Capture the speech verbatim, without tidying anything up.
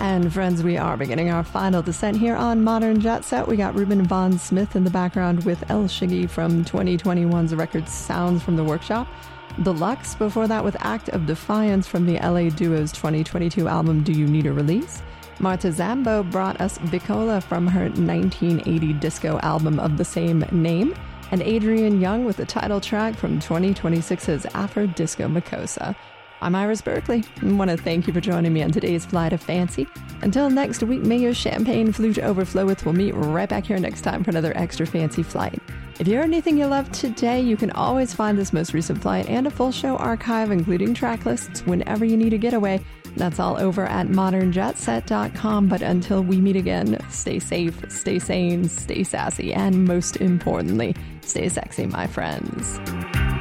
And friends, we are beginning our final descent here on Modern Jet Set. We got Ruben Von Smith in the background with El Shiggy from twenty twenty-one's record Sounds from the Workshop. Deluxe before that with Act of Defiance from the L A Duo's twenty twenty-two album Do You Need a Release? Marta Zambo brought us Bicola from her nineteen eighty disco album of the same name. And Adrian Young with the title track from twenty twenty-six's Afro Disco Makossa. I'm Iris Berkeley, and want to thank you for joining me on today's Flight of Fancy. Until next week, may your champagne flute overflow with. We'll meet right back here next time for another extra fancy flight. If you heard anything you loved today, you can always find this most recent flight and a full show archive, including track lists, whenever you need a getaway. That's all over at modern jet set dot com. But until we meet again, stay safe, stay sane, stay sassy, and most importantly, stay sexy, my friends.